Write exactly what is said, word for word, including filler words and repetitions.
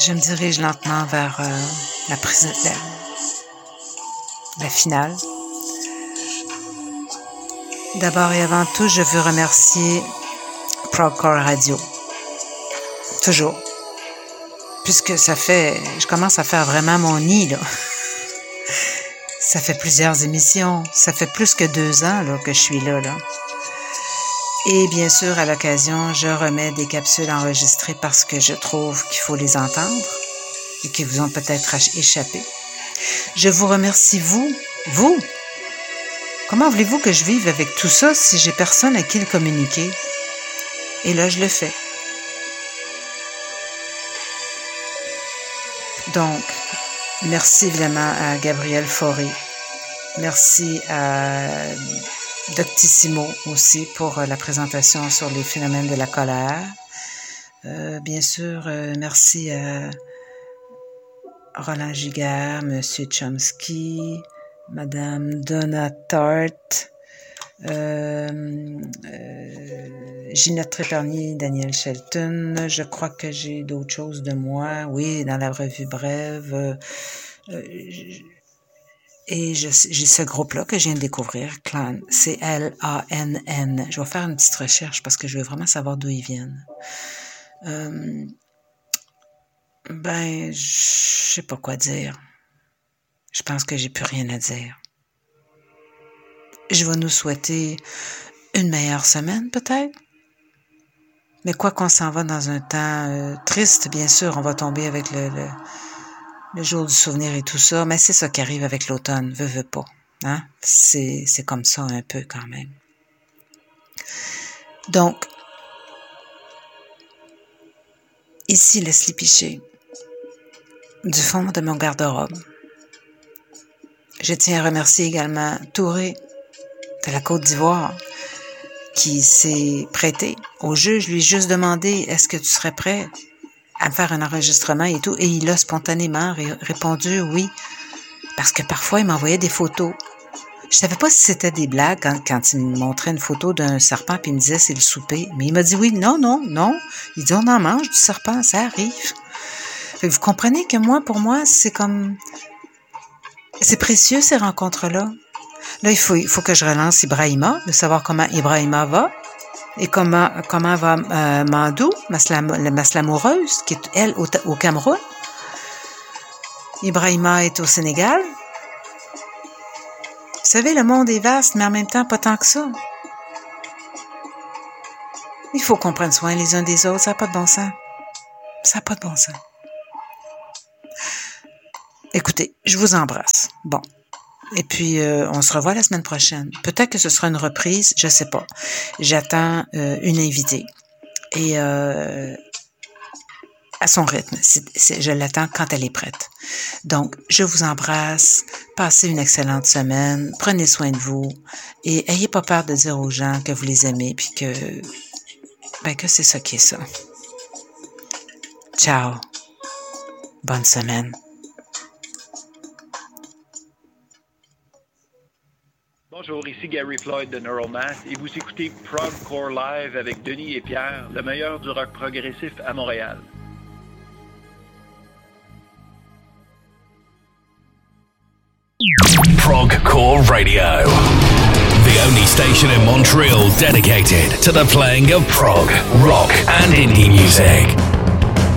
je me dirige lentement vers euh, la, prise, la, la finale. D'abord et avant tout, je veux remercier Progcore Radio. Toujours. Puisque ça fait... Je commence à faire vraiment mon nid, là. Ça fait plusieurs émissions. Ça fait plus que deux ans là, que je suis là, là. Et bien sûr, à l'occasion, je remets des capsules enregistrées parce que je trouve qu'il faut les entendre et qui vous ont peut-être échappé. Je vous remercie, vous, vous. Comment voulez-vous que je vive avec tout ça si j'ai personne à qui le communiquer? Et là, je le fais. Donc, merci évidemment à Gabriel Fauré. Merci à Doctissimo aussi pour la présentation sur les phénomènes de la colère. Euh, bien sûr, euh, merci à Roland Giguère, Monsieur Chomsky, Madame Donna Tart, euh, euh, Ginette Trépernier, Daniel Shelton. Je crois que j'ai d'autres choses de moi. Oui, dans la revue Brève. Euh, euh, Et je, j'ai ce groupe-là que je viens de découvrir, Clan, C L A N N. Je vais faire une petite recherche parce que je veux vraiment savoir d'où ils viennent. Euh, ben, je sais pas quoi dire. Je pense que j'ai plus rien à dire. Je vais nous souhaiter une meilleure semaine, peut-être. Mais quoi qu'on s'en va dans un temps euh, triste, bien sûr, on va tomber avec le... le Le jour du souvenir et tout ça, mais c'est ça qui arrive avec l'automne, veux, veux pas. Hein? C'est, c'est comme ça un peu quand même. Donc, ici Leslie Piché, du fond de mon garde-robe. Je tiens à remercier également Touré de la Côte d'Ivoire qui s'est prêté au jeu. Je lui ai juste demandé, est-ce que tu serais prêt à me faire un enregistrement et tout, et il a spontanément ré- répondu oui, parce que parfois il m'envoyait des photos. Je savais pas si c'était des blagues quand, quand il me montrait une photo d'un serpent puis il me disait c'est le souper, mais il m'a dit oui, non, non, non, il dit on en mange du serpent, ça arrive. Fait que vous comprenez que moi, pour moi, c'est comme, c'est précieux ces rencontres-là. Là, il faut, il faut que je relance Ibrahima, de savoir comment Ibrahima va. Et comment, comment va euh, Mandou, ma slamoureuse, qui est, elle, au, au Cameroun. Ibrahima est au Sénégal. Vous savez, le monde est vaste, mais en même temps, pas tant que ça. Il faut qu'on prenne soin les uns des autres. Ça n'a pas de bon sens. Ça n'a pas de bon sens. Écoutez, je vous embrasse. Bon. Et puis, euh, on se revoit la semaine prochaine. Peut-être que ce sera une reprise, je sais pas. J'attends euh, une invitée. Et euh, à son rythme. C'est, c'est, je l'attends quand elle est prête. Donc, je vous embrasse. Passez une excellente semaine. Prenez soin de vous. Et ayez pas peur de dire aux gens que vous les aimez puis que, ben, que c'est ça qui est ça. Ciao. Bonne semaine. Bonjour, ici Gary Floyd de Neuromass et vous écoutez Progcore Live avec Denis et Pierre, le meilleur du rock progressif à Montréal. Progcore Radio, the only station in Montreal dedicated to the playing of prog, rock and indie music.